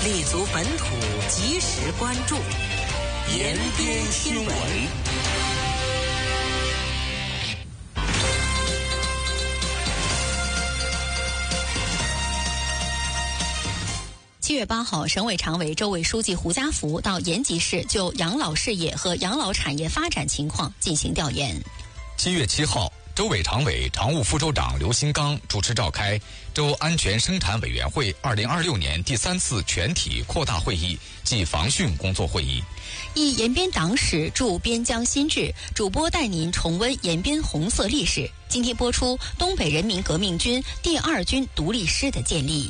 立足本土，及时关注延边新闻。 7月8号，省委常委、州委书记胡家福到延吉市就养老事业和养老产业发展情况进行调研。 7月7号，州委常委、常务副州长刘新刚主持召开州安全生产委员会2026年第3次全体扩大会议暨防汛工作会议。 忆延边党史驻边疆新志，主播带您重温延边红色历史。今天播出东北人民革命军第2军独立师的建立。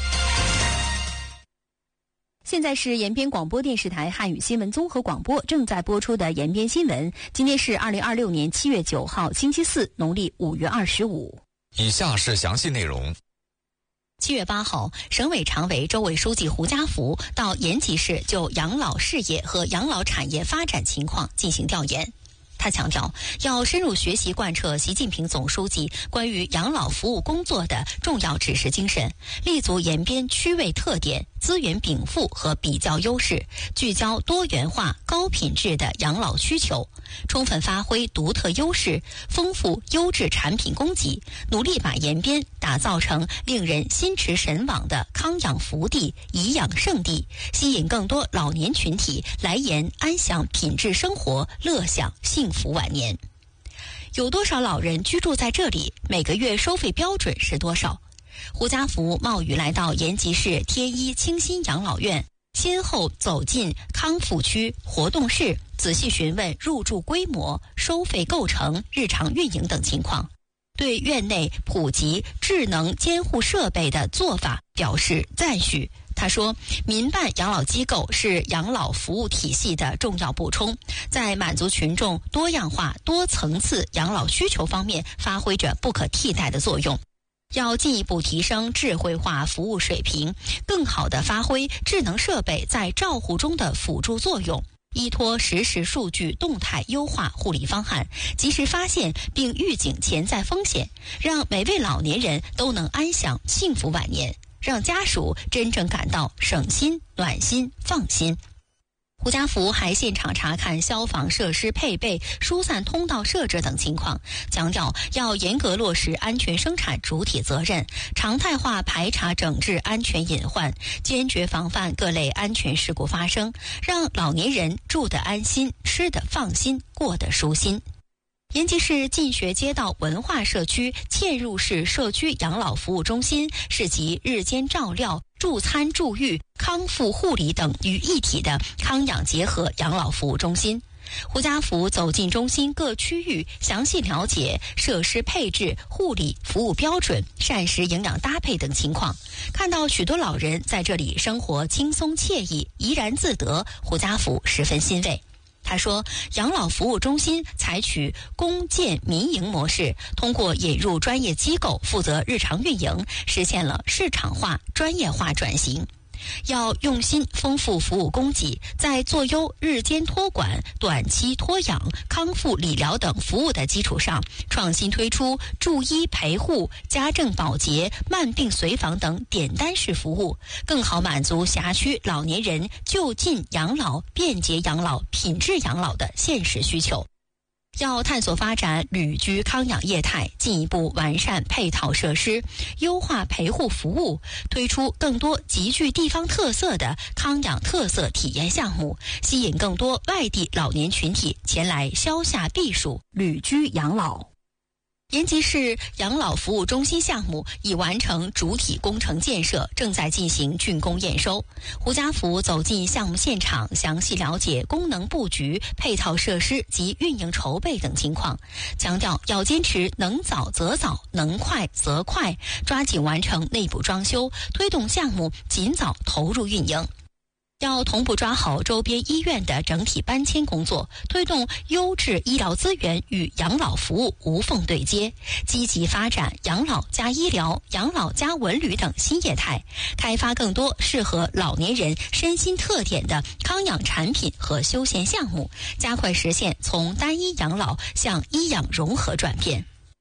现在是延边广播电视台汉语新闻综合广播正在播出的延边新闻。今天是2026年7月9号，星期四，农历5月25。 以下是详细内容。 7月8号，省委常委、州委书记胡家福到延吉市就养老事业和养老产业发展情况进行调研。他强调，要深入学习贯彻习近平总书记关于养老服务工作的重要指示精神，立足延边区位特点、资源禀赋和比较优势，聚焦多元化、高品质的养老需求，充分发挥独特优势，丰富优质产品供给，努力把延边打造成令人心驰神往的康养福地、颐养圣地，吸引更多老年群体来延安享品质生活，乐享幸福晚年。有多少老人居住在这里？每个月收费标准是多少？胡家福冒雨来到延吉市天一清新养老院，先后走进康复区活动室，仔细询问入住规模、收费构成、日常运营等情况，对院内普及智能监护设备的做法表示赞许。他说，民办养老机构是养老服务体系的重要补充，在满足群众多样化、多层次养老需求方面发挥着不可替代的作用。要进一步提升智慧化服务水平，更好地发挥智能设备在照护中的辅助作用，依托实时数据动态优化护理方案，及时发现并预警潜在风险，让每位老年人都能安享幸福晚年，让家属真正感到省心、暖心、放心。胡家福还现场查看消防设施配备、疏散通道设置等情况，强调要严格落实安全生产主体责任，常态化排查整治安全隐患，坚决防范各类安全事故发生，让老年人住得安心、吃得放心、过得舒心。延吉市进学街道文化社区嵌入式社区养老服务中心是集日间照料、助餐助浴、康复护理等于一体的康养结合养老服务中心。胡家福走进中心各区域，详细了解设施配置、护理服务标准、膳食营养搭配等情况，看到许多老人在这里生活轻松惬意、怡然自得，胡家福十分欣慰。他说，养老服务中心采取公建民营模式，通过引入专业机构负责日常运营，实现了市场化、专业化转型。要用心丰富服务供给，在做优日间托管、短期托养、康复理疗等服务的基础上，创新推出助医陪护、家政保洁、慢病随访等点单式服务，更好满足辖区老年人就近养老、便捷养老、品质养老的现实需求。要探索发展旅居康养业态，进一步完善配套设施，优化陪护服务，推出更多极具地方特色的康养特色体验项目，吸引更多外地老年群体前来消夏避暑、旅居养老。延吉市养老服务中心项目已完成主体工程建设，正在进行竣工验收。胡家福走进项目现场，详细了解功能布局、配套设施及运营筹备等情况，强调要坚持能早则早、能快则快，抓紧完成内部装修，推动项目尽早投入运营。要同步抓好周边医院的整体搬迁工作，推动优质医疗资源与养老服务无缝对接，积极发展养老加医疗、养老加文旅等新业态，开发更多适合老年人身心特点的康养产品和休闲项目，加快实现从单一养老向医养融合转变。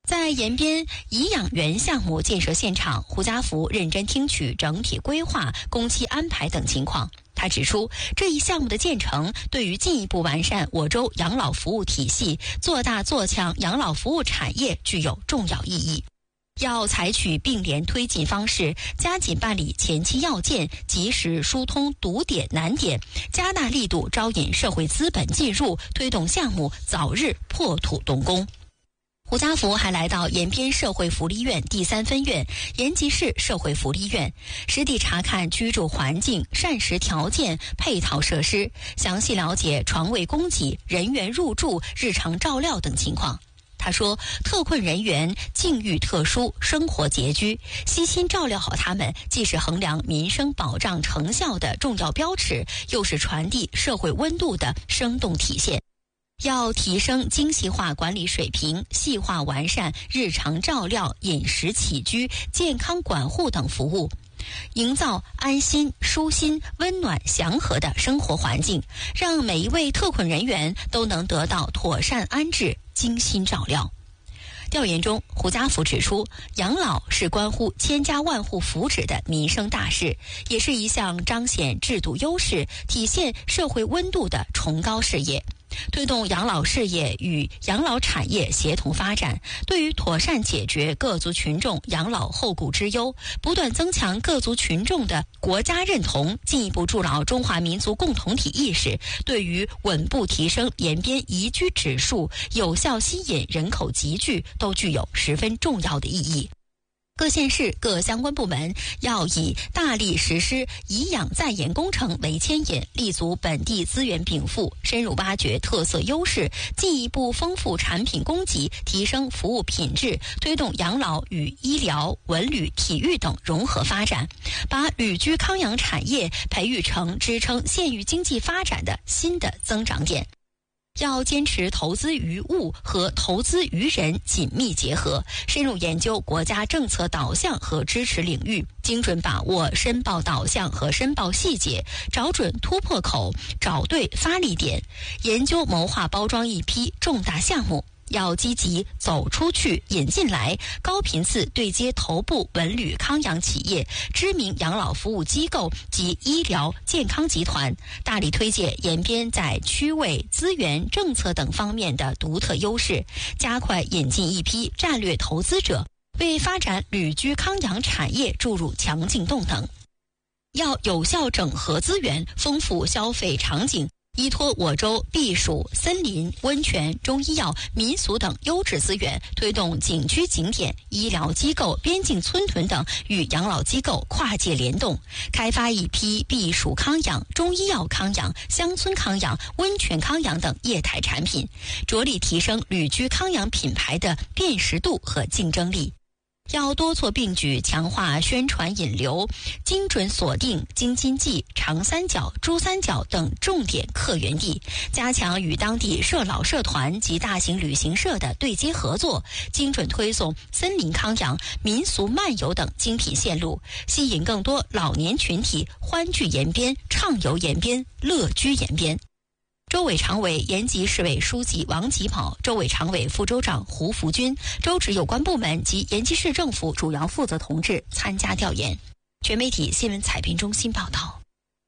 在延边颐养园项目建设现场，胡家福认真听取整体规划、工期安排等情况。他指出，这一项目的建成对于进一步完善我州养老服务体系、做大做强养老服务产业具有重要意义。要采取并联推进方式，加紧办理前期要件，及时疏通堵点难点，加大力度招引社会资本进入，推动项目早日破土动工。胡家福还来到延边社会福利院第3分院、延吉市社会福利院，实地查看居住环境、膳食条件、配套设施，详细了解床位供给、人员入住、日常照料等情况。他说，特困人员境遇特殊，生活拮据，悉心照料好他们，既是衡量民生保障成效的重要标尺，又是传递社会温度的生动体现。要提升精细化管理水平，细化完善日常照料、饮食起居、健康管护等服务，营造安心、舒心、温暖、祥和的生活环境，让每一位特困人员都能得到妥善安置、精心照料。调研中，胡家福指出，养老是关乎千家万户福祉的民生大事，也是一项彰显制度优势、体现社会温度的崇高事业。推动养老事业与养老产业协同发展，对于妥善解决各族群众养老后顾之忧，不断增强各族群众的国家认同，进一步筑牢中华民族共同体意识，对于稳步提升延边宜居指数、有效吸引人口集聚，都具有十分重要的意义。各县市各相关部门要以大力实施颐养在延工程为牵引，立足本地资源禀赋，深入挖掘特色优势，进一步丰富产品供给，提升服务品质，推动养老与医疗、文旅、体育等融合发展，把旅居康养产业培育成支撑县域经济发展的新的增长点。要坚持投资于物和投资于人紧密结合，深入研究国家政策导向和支持领域，精准把握申报导向和申报细节，找准突破口，找对发力点，研究谋划包装一批重大项目。要积极走出去、引进来，高频次对接头部文旅康养企业、知名养老服务机构及医疗健康集团，大力推介延边在区位、资源、政策等方面的独特优势，加快引进一批战略投资者，为发展旅居康养产业注入强劲动能。要有效整合资源，丰富消费场景，依托我州避暑、森林、温泉、中医药、民俗等优质资源，推动景区景点、医疗机构、边境村屯等与养老机构跨界联动，开发一批避暑康养、中医药康养、乡村康养、温泉康养等业态产品，着力提升旅居康养品牌的辨识度和竞争力。要多措并举，强化宣传引流，精准锁定京津冀、长三角、珠三角等重点客源地，加强与当地社老社团及大型旅行社的对接合作，精准推送森林康养、民俗漫游等精品线路，吸引更多老年群体欢聚延边、畅游延边、乐居延边。州委常委、延吉市委书记王吉宝、州委常委、副州长胡福军、州直有关部门及延吉市政府主要负责同志参加调研。全媒体新闻采编中心报道。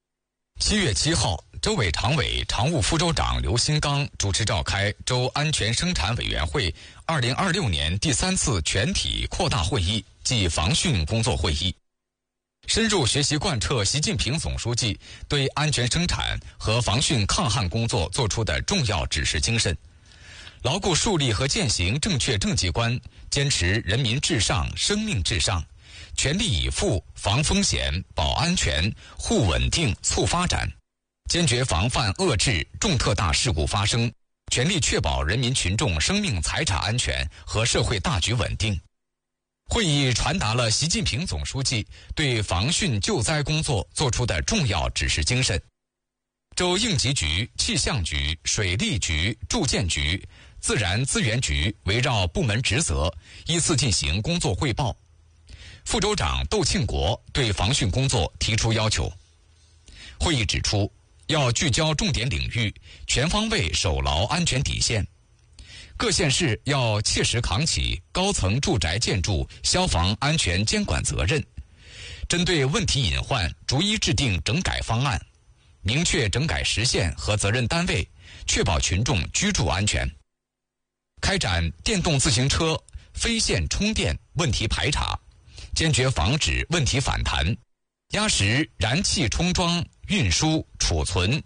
7月7号，州委常委、常务副州长刘新刚主持召开州安全生产委员会2026年第3次全体扩大会议暨防汛工作会议，深入学习贯彻习近平总书记对安全生产和防汛抗旱工作作出的重要指示精神，牢固树立和践行正确政绩观，坚持人民至上、生命至上，全力以赴防风险、保安全、护稳定、促发展，坚决防范遏制重特大事故发生，全力确保人民群众生命财产安全和社会大局稳定。会议传达了习近平总书记对防汛救灾工作作出的重要指示精神。州应急局、气象局、水利局、住建局、自然资源局围绕部门职责依次进行工作汇报。副州长窦庆国对防汛工作提出要求。会议指出，要聚焦重点领域，全方位守牢安全底线， 各县市要切实扛起高层住宅建筑消防安全监管责任，针对问题隐患逐一制定整改方案，明确整改时限和责任单位，确保群众居住安全。开展电动自行车非线充电问题排查，坚决防止问题反弹，压实燃气充装、运输、储存、